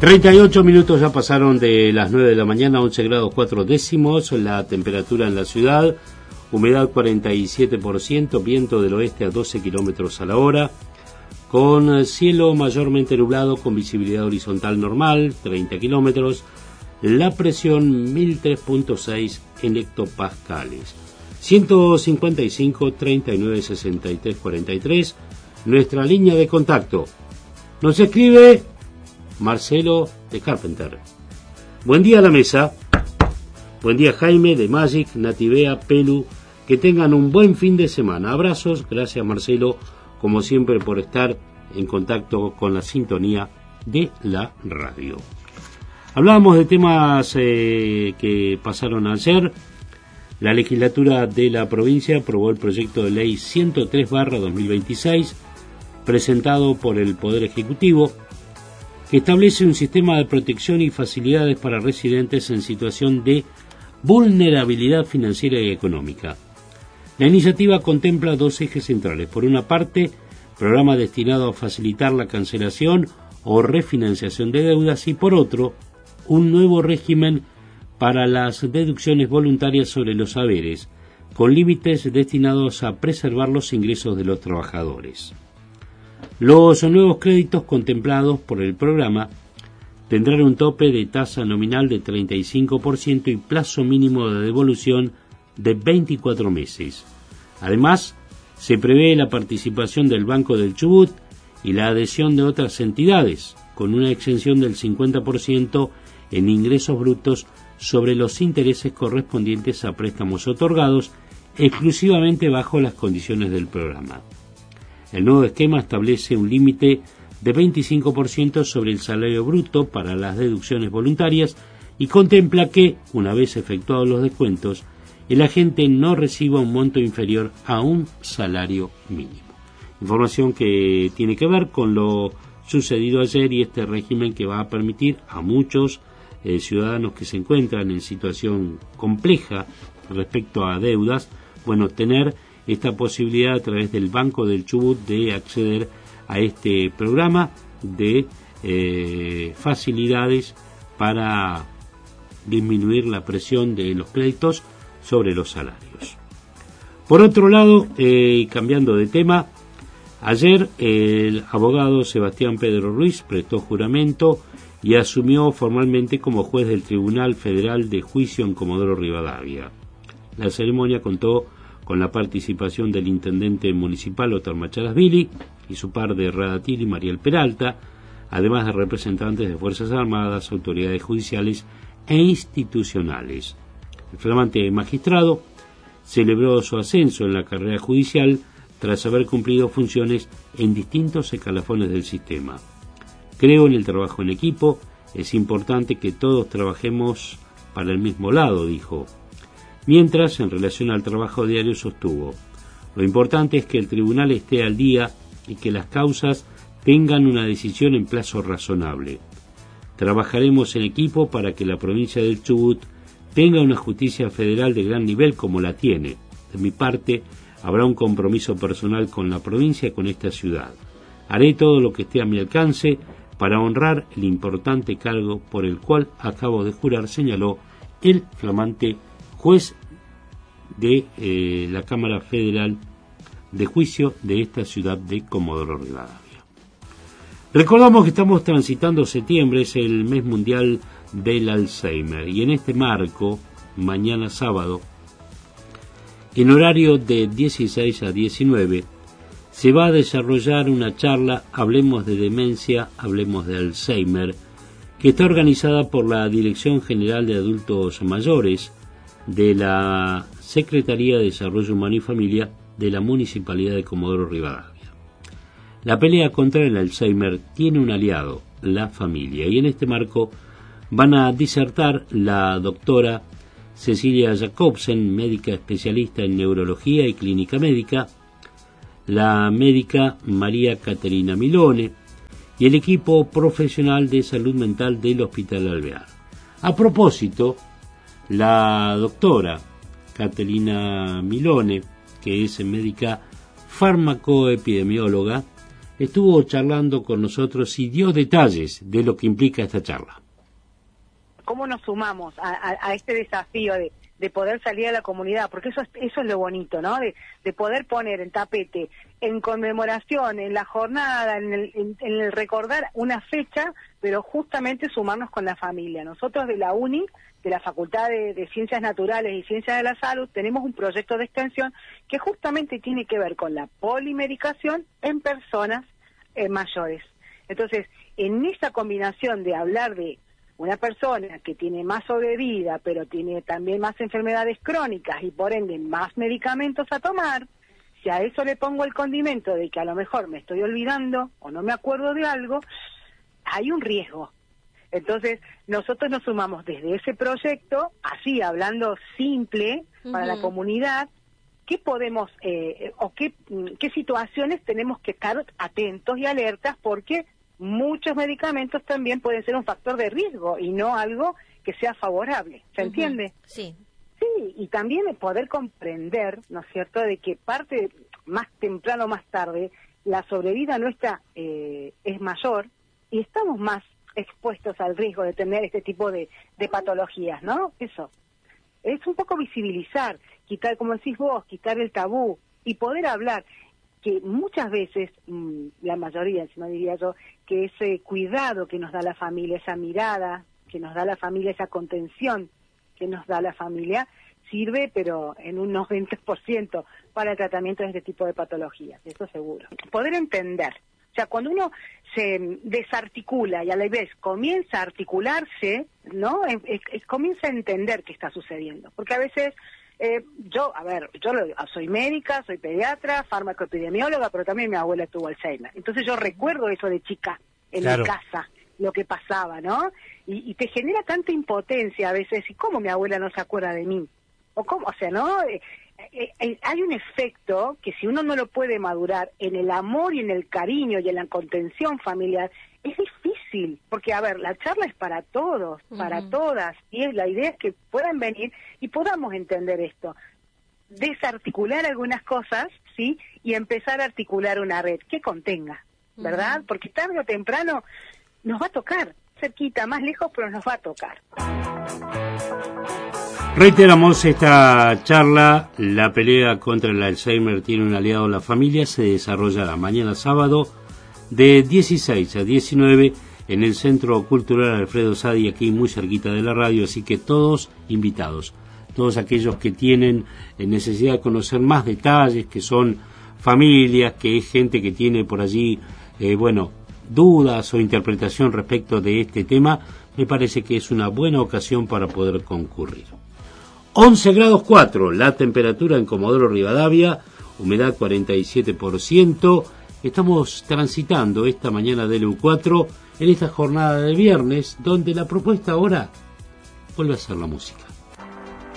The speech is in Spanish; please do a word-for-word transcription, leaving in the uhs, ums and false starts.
treinta y ocho minutos ya pasaron de las nueve de la mañana, once grados cuatro décimos, la temperatura en la ciudad, humedad cuarenta y siete por ciento, viento del oeste a doce kilómetros a la hora, con cielo mayormente nublado con visibilidad horizontal normal, treinta kilómetros, la presión mil tres punto seis en hectopascales, ciento cincuenta y cinco, treinta y nueve, sesenta y tres, cuarenta y tres, nuestra línea de contacto. Nos escribe Marcelo de Carpenter. Buen día a la mesa. Buen día Jaime de Magic, Nativea, Pelu. Que tengan un buen fin de semana. Abrazos. Gracias Marcelo, como siempre, por estar en contacto con la sintonía de la radio. Hablábamos de temas eh, que pasaron ayer. La legislatura de la provincia aprobó el proyecto de ley ciento tres barra dos mil veintiséis, presentado por el Poder Ejecutivo, que establece un sistema de protección y facilidades para residentes en situación de vulnerabilidad financiera y económica. La iniciativa contempla dos ejes centrales. Por una parte, programa destinado a facilitar la cancelación o refinanciación de deudas, y por otro, un nuevo régimen para las deducciones voluntarias sobre los haberes, con límites destinados a preservar los ingresos de los trabajadores. Los nuevos créditos contemplados por el programa tendrán un tope de tasa nominal de treinta y cinco por ciento y plazo mínimo de devolución de veinticuatro meses. Además, se prevé la participación del Banco del Chubut y la adhesión de otras entidades, con una exención del cincuenta por ciento en ingresos brutos sobre los intereses correspondientes a préstamos otorgados exclusivamente bajo las condiciones del programa. El nuevo esquema establece un límite de veinticinco por ciento sobre el salario bruto para las deducciones voluntarias y contempla que, una vez efectuados los descuentos, el agente no reciba un monto inferior a un salario mínimo. Información que tiene que ver con lo sucedido ayer y este régimen que va a permitir a muchos eh, ciudadanos que se encuentran en situación compleja respecto a deudas, bueno, tener esta posibilidad a través del Banco del Chubut de acceder a este programa de eh, facilidades para disminuir la presión de los créditos sobre los salarios. Por otro lado, eh, cambiando de tema, ayer el abogado Sebastián Pedro Ruiz prestó juramento y asumió formalmente como juez del Tribunal Federal de Juicio en Comodoro Rivadavia. La ceremonia contó con la participación del intendente municipal Otar Macharasvili y su par de Radatili Mariel Peralta, además de representantes de Fuerzas Armadas, autoridades judiciales e institucionales. El flamante magistrado celebró su ascenso en la carrera judicial tras haber cumplido funciones en distintos escalafones del sistema. Creo en el trabajo en equipo, es importante que todos trabajemos para el mismo lado, dijo. Mientras, en relación al trabajo diario, sostuvo: lo importante es que el tribunal esté al día y que las causas tengan una decisión en plazo razonable. Trabajaremos en equipo para que la provincia del Chubut tenga una justicia federal de gran nivel como la tiene. De mi parte, habrá un compromiso personal con la provincia y con esta ciudad. Haré todo lo que esté a mi alcance para honrar el importante cargo por el cual acabo de jurar, señaló el flamante juez de eh, la Cámara Federal de Juicio de esta ciudad de Comodoro Rivadavia. Recordamos que estamos transitando septiembre, es el mes mundial del Alzheimer, y en este marco, mañana sábado, en horario de dieciséis a diecinueve, se va a desarrollar una charla Hablemos de Demencia, Hablemos de Alzheimer, que está organizada por la Dirección General de Adultos Mayores de la Secretaría de Desarrollo Humano y Familia de la Municipalidad de Comodoro Rivadavia. La pelea contra el Alzheimer tiene un aliado, la familia, y en este marco van a disertar la doctora Cecilia Jacobsen, médica especialista en neurología y clínica médica, la médica María Caterina Milone y el equipo profesional de salud mental del Hospital Alvear. A propósito, la doctora Caterina Milone, que es médica farmacoepidemióloga, estuvo charlando con nosotros y dio detalles de lo que implica esta charla. ¿Cómo nos sumamos a, a, a este desafío de, de poder salir a la comunidad? Porque eso es, eso es lo bonito, ¿no? De, de poder poner en tapete, en conmemoración, en la jornada, en el, en, en el recordar una fecha, pero justamente sumarnos con la familia. Nosotros de la UNI, de la Facultad de, de Ciencias Naturales y Ciencias de la Salud, tenemos un proyecto de extensión que justamente tiene que ver con la polimericación en personas eh, mayores. Entonces, en esa combinación de hablar de una persona que tiene más sobrevida, pero tiene también más enfermedades crónicas y por ende más medicamentos a tomar, si a eso le pongo el condimento de que a lo mejor me estoy olvidando o no me acuerdo de algo, hay un riesgo. Entonces, nosotros nos sumamos desde ese proyecto, así hablando simple para uh-huh. la comunidad, ¿qué podemos eh, o qué, qué situaciones tenemos que estar atentos y alertas? Porque muchos medicamentos también pueden ser un factor de riesgo y no algo que sea favorable. ¿Se uh-huh. entiende? Sí. Sí, y también poder comprender, ¿no es cierto?, de que parte, más temprano o más tarde, la sobrevida nuestra eh, es mayor y estamos más expuestos al riesgo de tener este tipo de, de patologías, ¿no? Eso. Es un poco visibilizar, quitar, como decís vos, quitar el tabú y poder hablar, que muchas veces, mmm, la mayoría, si no diría yo, que ese cuidado que nos da la familia, esa mirada que nos da la familia, esa contención que nos da la familia, sirve, pero en un noventa por ciento para el tratamiento de este tipo de patologías, eso seguro. Poder entender. O sea, cuando uno se desarticula y a la vez comienza a articularse, ¿no? Es, es, es, comienza a entender qué está sucediendo. Porque a veces, eh, yo, a ver, yo soy médica, soy pediatra, farmacoepidemióloga, pero también mi abuela tuvo Alzheimer. Entonces yo recuerdo eso de chica en claro. mi casa, lo que pasaba, ¿no? Y, y te genera tanta impotencia a veces, ¿y cómo mi abuela no se acuerda de mí? O cómo, o sea, ¿no? Eh, eh, eh, hay un efecto que si uno no lo puede madurar en el amor y en el cariño y en la contención familiar, es difícil, porque a ver, la charla es para todos, uh-huh. para todas, y la idea es que puedan venir y podamos entender esto, desarticular algunas cosas, ¿sí? Y empezar a articular una red que contenga, ¿verdad? Uh-huh. Porque tarde o temprano nos va a tocar, cerquita, más lejos, pero nos va a tocar. Reiteramos esta charla, la pelea contra el Alzheimer tiene un aliado en la familia, se desarrollará mañana sábado de dieciséis a diecinueve en el Centro Cultural Alfredo Sadi, aquí muy cerquita de la radio, así que todos invitados, todos aquellos que tienen necesidad de conocer más detalles, que son familias, que es gente que tiene por allí, eh, bueno, dudas o interpretación respecto de este tema, me parece que es una buena ocasión para poder concurrir. once grados cuatro, la temperatura en Comodoro Rivadavia, humedad cuarenta y siete por ciento. Estamos transitando esta mañana del U cuatro en esta jornada de viernes, donde la propuesta ahora vuelve a ser la música.